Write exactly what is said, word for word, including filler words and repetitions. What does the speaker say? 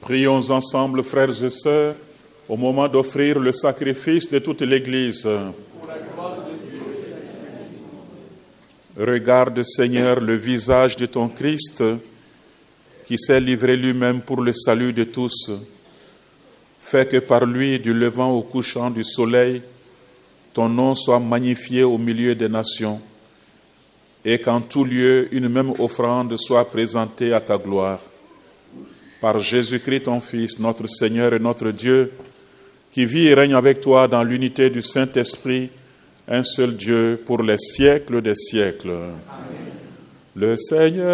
Prions ensemble, frères et sœurs, au moment d'offrir le sacrifice de toute l'Église. Regarde, Seigneur, le visage de ton Christ qui s'est livré lui-même pour le salut de tous. Fais que par lui, du levant au couchant du soleil, ton nom soit magnifié au milieu des nations et qu'en tout lieu, une même offrande soit présentée à ta gloire. Par Jésus-Christ, ton Fils, notre Seigneur et notre Dieu, qui vit et règne avec toi dans l'unité du Saint-Esprit, un seul Dieu, pour les siècles des siècles. Amen. Le Seigneur